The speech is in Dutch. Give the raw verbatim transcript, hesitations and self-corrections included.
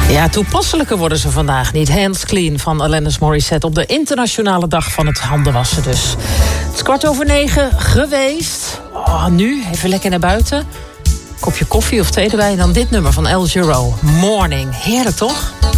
Ja, toepasselijker worden ze vandaag niet. Hands Clean van Alanis Morissette op de internationale dag van het handenwassen dus. Het is kwart over negen geweest. Oh, nu even lekker naar buiten. Kopje koffie of thee erbij en dan dit nummer van El Giro. Morning. Heerlijk toch?